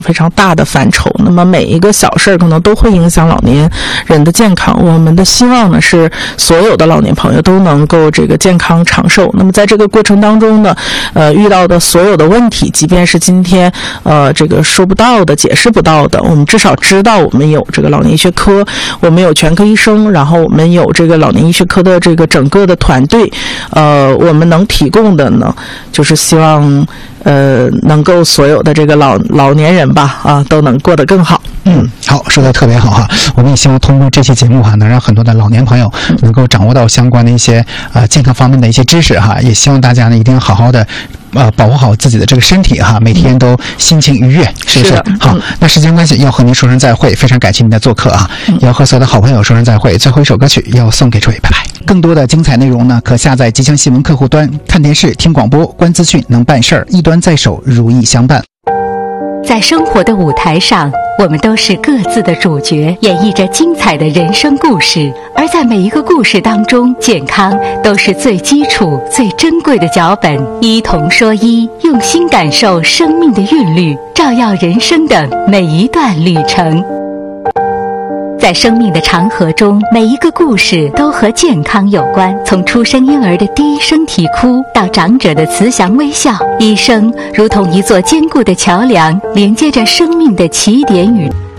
非常大的范畴，那么每一个小事可能都会影响老年人的健康。我们的希望呢是所有的老年朋友都能够这个健康长寿。那么在这个过程当中呢，遇到的所有的问题，即便是今天这个说不到的、解释不到的，我们至少知道我们有这个老年医学科，我们有全科医生，然后我们有这个老年医学科的这个整个的团队，我们能提供的呢，就是希望能够所有的这个老年人吧都能过得更好。 好，说的特别好哈。我们也希望通过这期节目哈，能让很多的老年朋友能够掌握到相关的一些健康方面的一些知识哈。也希望大家呢一定要好好的保护好自己的这个身体哈，每天都心情愉悦，是不是？好，那时间关系要和您说声再会，非常感谢您的做客啊，也要和所有的好朋友说声再会。最后一首歌曲要送给诸位，拜拜。更多的精彩内容呢，可下载吉祥新闻客户端，看电视、听广播、观资讯，能办事儿，一端在手，如意相伴。 在生活的舞台上，我们都是各自的主角，演绎着精彩的人生故事。而在每一个故事当中，健康都是最基础、最珍贵的脚本。一同说一，用心感受生命的韵律，照耀人生的每一段旅程。在生命的长河中，每一个故事都和健康有关。从出生婴儿的第一声啼哭，到长者的慈祥微笑，一生如同一座坚固的桥梁，连接着生命的起点与